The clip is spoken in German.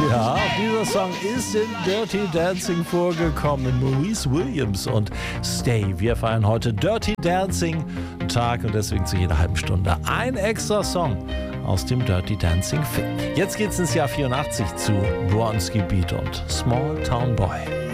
Ja, dieser Song ist in Dirty Dancing vorgekommen. Maurice Williams und Stay. Wir feiern heute Dirty Dancing Tag und deswegen zu jeder halben Stunde ein extra Song aus dem Dirty Dancing Film. Jetzt geht's ins Jahr 84 zu Bronski Beat und Small Town Boy.